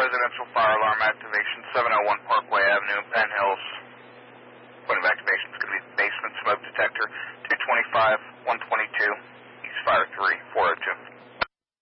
residential fire alarm activation, 701 Parkway Avenue in Penn Hills. Point of activation is going to be the basement smoke detector, 225, 122, East Fire 3.